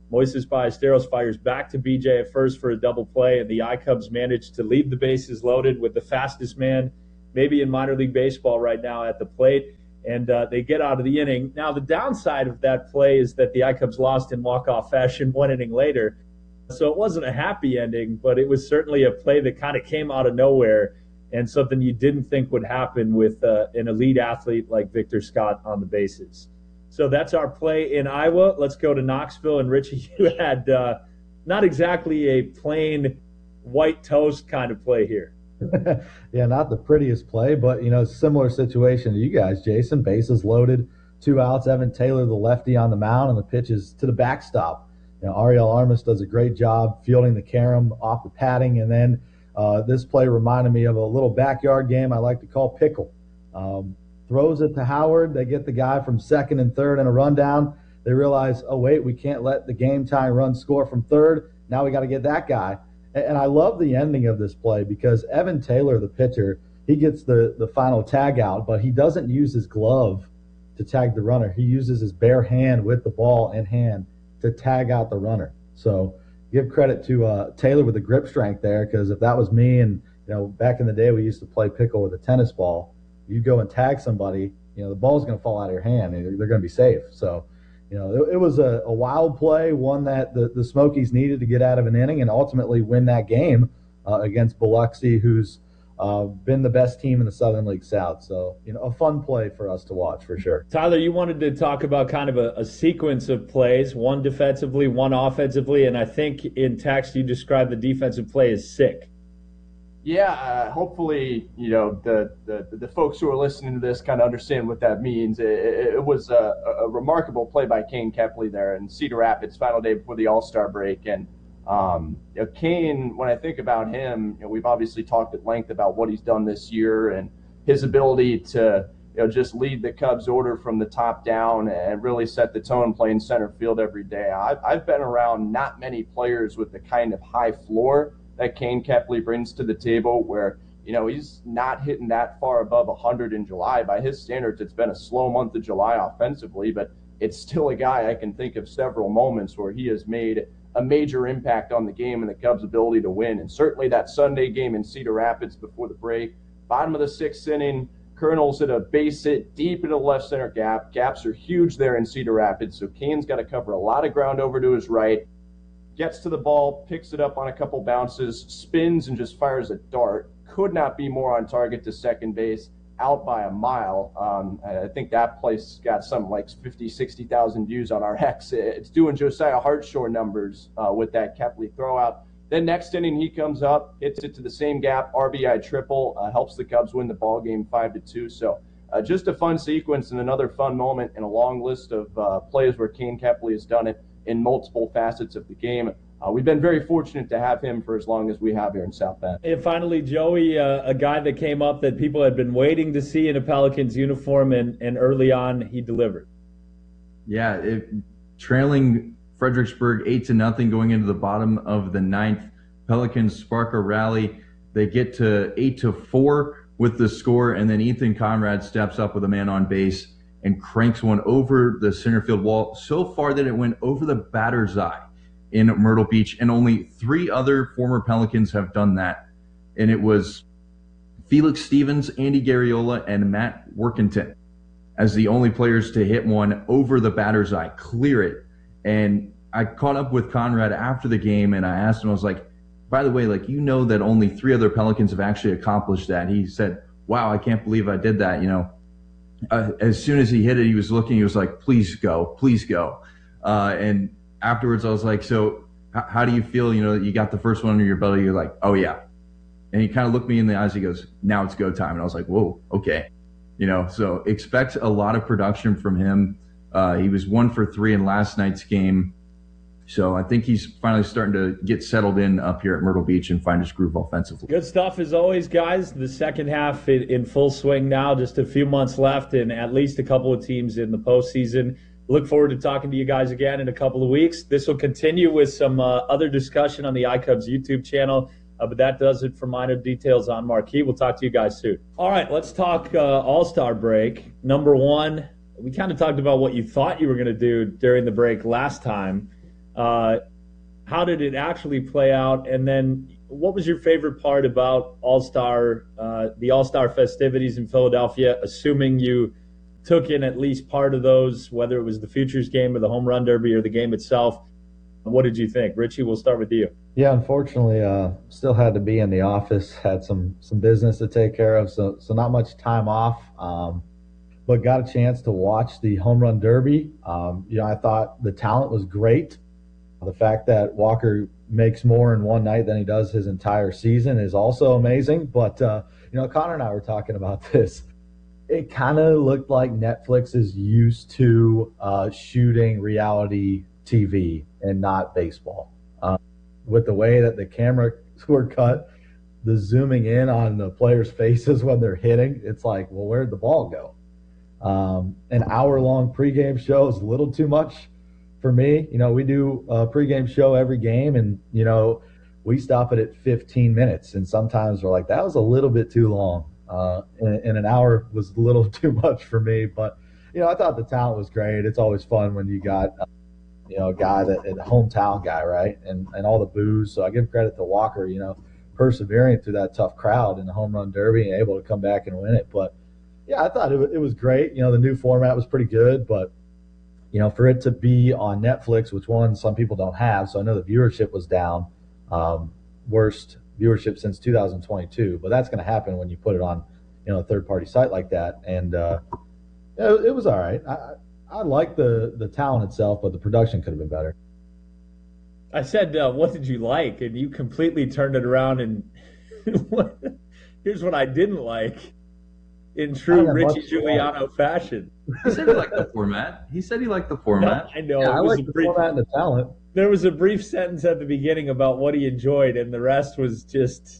R: Moises Ballesteros fires back to BJ at first for a double play, and the I-Cubs manage to leave the bases loaded with the fastest man maybe in minor league baseball right now at the plate, and they get out of the inning. Now, the downside of that play is that the I-Cubs lost in walk-off fashion 1 inning later, so it wasn't a happy ending, but it was certainly a play that kind of came out of nowhere and something you didn't think would happen with an elite athlete like Victor Scott on the bases. So that's our play in Iowa. Let's go to Knoxville. And Richie, you had not exactly a plain white toast kind of play here.
S: Yeah, not the prettiest play, but, similar situation to you guys, Jason. Bases loaded, 2 outs. Evan Taylor, the lefty, on the mound, and the pitch is to the backstop. Ariel Armas does a great job fielding the carom off the padding, and then this play reminded me of a little backyard game I like to call pickle. Throws it to Howard. They get the guy from second and third in a rundown. They realize, oh, wait, we can't let the game-tying run score from third. Now we got to get that guy. And I love the ending of this play because Evan Taylor, the pitcher, he gets the final tag out, but he doesn't use his glove to tag the runner. He uses his bare hand with the ball in hand to tag out the runner. So give credit to Taylor with the grip strength there, because if that was me and, back in the day we used to play pickle with a tennis ball, you go and tag somebody, the ball's going to fall out of your hand. They're going to be safe. So, it was a wild play, one that the Smokies needed to get out of an inning and ultimately win that game against Biloxi, who's been the best team in the Southern League South. So, a fun play for us to watch for sure.
R: Tyler, you wanted to talk about kind of a sequence of plays, one defensively, one offensively, and I think in text you described the defensive play as sick.
Q: Yeah, hopefully, the folks who are listening to this kind of understand what that means. It was a remarkable play by Kane Kepley there in Cedar Rapids, final day before the All-Star break. And Kane, when I think about him, we've obviously talked at length about what he's done this year and his ability to just lead the Cubs order from the top down and really set the tone playing center field every day. I've been around not many players with the kind of high floor that Kane Kepley brings to the table, where, he's not hitting that far above 100 in July. By his standards, it's been a slow month of July offensively, but it's still a guy I can think of several moments where he has made a major impact on the game and the Cubs' ability to win. And certainly that Sunday game in Cedar Rapids before the break, bottom of the 6th inning, Colonels hit a base hit deep into the left center gap. Gaps are huge there in Cedar Rapids, so Kane's got to cover a lot of ground over to his right. Gets to the ball, picks it up on a couple bounces, spins, and just fires a dart. Could not be more on target to second base, out by a mile. I think that place got something like 50, 60,000 views on our X. It's doing Josiah Hartshore numbers with that Kepley throwout. Then next inning, he comes up, hits it to the same gap, RBI triple, helps the Cubs win the ball game 5-2. So just a fun sequence and another fun moment in a long list of plays where Kane Kepley has done it in multiple facets of the game. We've been very fortunate to have him for as long as we have here in South Bend.
R: And finally, Joey, a guy that came up that people had been waiting to see in a Pelicans uniform, and early on he delivered.
T: Yeah, trailing Fredericksburg 8-0 going into the bottom of the 9th. Pelicans spark a rally. They get to 8-4 with the score, and then Ethan Conrad steps up with a man on base and cranks one over the center field wall so far that it went over the batter's eye in Myrtle Beach, and only 3 other former Pelicans have done that. And it was Felix Stevens, Andy Garriola, and Matt Workington as the only players to hit one over the batter's eye, clear it. And I caught up with Conrad after the game, and I asked him, I was like, by the way, that only 3 other Pelicans have actually accomplished that. He said, wow, I can't believe I did that, as soon as he hit it, he was looking, he was like, please go. And afterwards I was like, so how do you feel, that you got the first one under your belt? You're like, oh yeah. And he kind of looked me in the eyes. He goes, now it's go time. And I was like, whoa, okay. So expect a lot of production from him. He was 1 for 3 in last night's game. So I think he's finally starting to get settled in up here at Myrtle Beach and find his groove offensively.
R: Good stuff as always, guys. The second half in full swing now, just a few months left and at least a couple of teams in the postseason. Look forward to talking to you guys again in a couple of weeks. This will continue with some other discussion on the iCubs YouTube channel, but that does it for minor details on Marquee. We'll talk to you guys soon. All right, let's talk All-Star break. Number one, we kind of talked about what you thought you were going to do during the break last time. How did it actually play out? And then what was your favorite part about the All-Star festivities in Philadelphia, assuming you took in at least part of those, whether it was the Futures game or the Home Run Derby or the game itself? What did you think? Richie, we'll start with you.
S: Yeah, unfortunately, still had to be in the office, had some business to take care of, so not much time off, but got a chance to watch the Home Run Derby. I thought the talent was great. The fact that Walker makes more in one night than he does his entire season is also amazing. But, Connor and I were talking about this. It kind of looked like Netflix is used to shooting reality TV and not baseball. With the way that the cameras were cut, the zooming in on the players' faces when they're hitting, it's like, well, where'd the ball go? An hour-long pregame show is a little too much for me. We do a pregame show every game, and, we stop it at 15 minutes. And sometimes we're like, that was a little bit too long. And an hour was a little too much for me. But, I thought the talent was great. It's always fun when you got a guy a hometown guy, right? And all the boos. So I give credit to Walker, persevering through that tough crowd in the Home Run Derby and able to come back and win it. But yeah, I thought it was great. The new format was pretty good, but for it to be on Netflix, which some people don't have, so I know the viewership was down, worst viewership since 2022. But that's going to happen when you put it on, a third-party site like that. And it was all right. I like the talent itself, but the production could have been better.
R: I said, what did you like? And you completely turned it around. And here's what I didn't like in true Richie Giuliano fashion.
T: He said he liked the format.
R: No, I know.
S: Yeah, I like the format and the talent.
R: There was a brief sentence at the beginning about what he enjoyed, and the rest was just,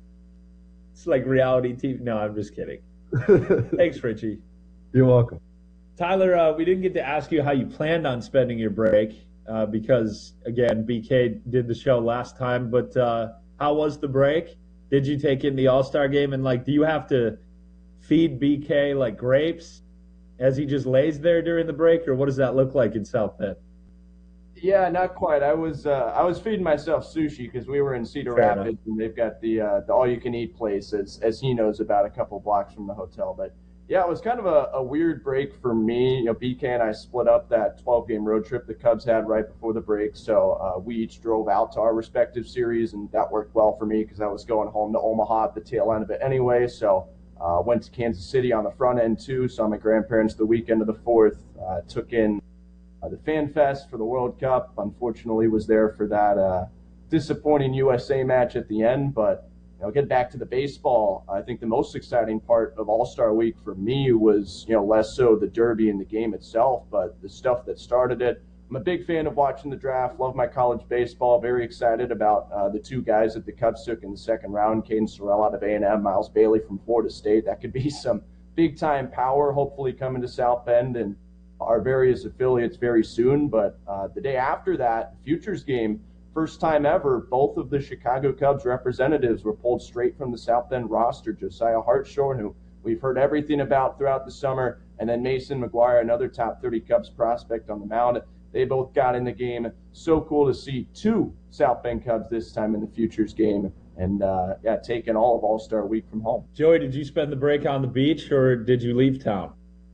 R: it's like reality TV. No, I'm just kidding. Thanks, Richie.
S: You're welcome.
R: Tyler, we didn't get to ask you how you planned on spending your break because, again, BK did the show last time. But how was the break? Did you take in the All-Star game? And, do you have to feed BK, grapes as he just lays there during the break? Or what does that look like in South Bend?
Q: Yeah, not quite. I was feeding myself sushi because we were in Cedar Rapids, and they've got the all-you-can-eat place, as he knows, about a couple blocks from the hotel. But yeah, it was kind of a weird break for me. BK and I split up that 12-game road trip the Cubs had right before the break. So we each drove out to our respective series, and that worked well for me because I was going home to Omaha at the tail end of it anyway. So went to Kansas City on the front end, too. Saw my grandparents the weekend of the 4th. Took in the Fan Fest for the World Cup. Unfortunately, was there for that disappointing USA match at the end, but get back to the baseball. I think the most exciting part of All-Star Week for me was, less so the Derby and the game itself, but the stuff that started it. I'm a big fan of watching the draft. Love my college baseball. Very excited about the two guys that the Cubs took in the second round, Caden Sorrell out of A&M, Miles Bailey from Florida State. That could be some big-time power, hopefully coming to South Bend and our various affiliates very soon. But the day after that, Futures game, first time ever, both of the Chicago Cubs representatives were pulled straight from the South Bend roster. Josiah Hartshorn, who we've heard everything about throughout the summer, and then Mason McGuire, another top 30 Cubs prospect on the mound. They both got in the game. So cool to see two South Bend Cubs this time in the Futures game, and taking all of All-Star Week from home.
R: Joey, did you spend the break on the beach, or did you leave town?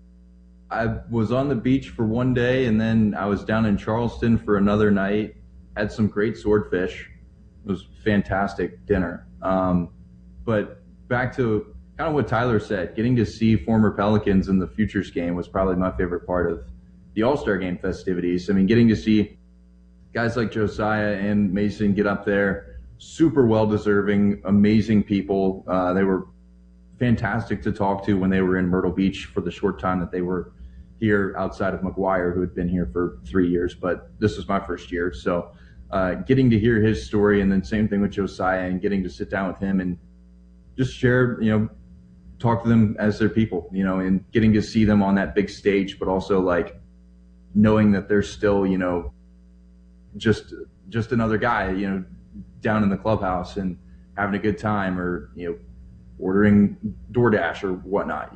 T: I was on the beach for one day, and then I was down in Charleston for another night. Had some great swordfish. It was fantastic dinner. But back to kind of what Tyler said, getting to see former Pelicans in the Futures game was probably my favorite part of the All-Star game festivities. I mean, getting to see guys like Josiah and Mason get up there, super well-deserving, amazing people. They were fantastic to talk to when they were in Myrtle Beach for the short time that they were here, outside of McGuire, who had been here for 3 years. But this was my first year. So getting to hear his story, and then same thing with Josiah, and getting to sit down with him and just share, talk to them as their people, and getting to see them on that big stage, but also knowing that they're still, just another guy, down in the clubhouse and having a good time, or, ordering DoorDash or whatnot,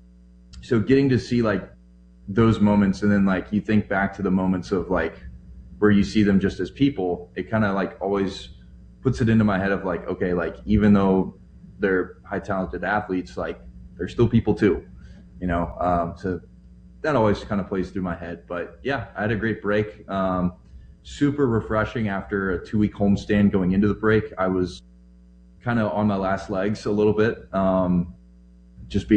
T: So getting to see those moments, and then you think back to the moments of where you see them just as people, it kind of like always puts it into my head of like, okay, like even though they're high talented athletes, like they're still people too, you know? So that always kind of plays through my head. But yeah, I had a great break. Super refreshing after a 2-week homestand going into the break. I was kind of on my last legs a little bit.